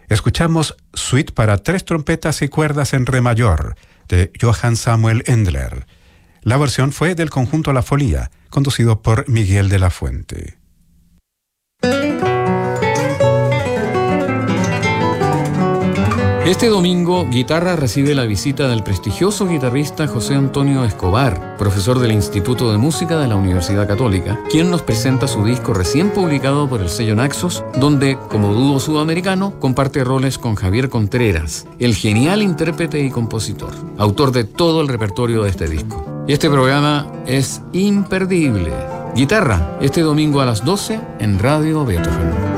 Escuchamos Suite para 3 trompetas y cuerdas en re mayor, de Johann Samuel Endler. La versión fue del conjunto La Folía, conducido por Miguel de la Fuente. Este domingo, Guitarra recibe la visita del prestigioso guitarrista José Antonio Escobar, profesor del Instituto de Música de la Universidad Católica, quien nos presenta su disco recién publicado por el sello Naxos, donde, como dúo sudamericano, comparte roles con Javier Contreras, el genial intérprete y compositor, autor de todo el repertorio de este disco. Y este programa es imperdible. Guitarra, este domingo a las 12 en Radio Beethoven.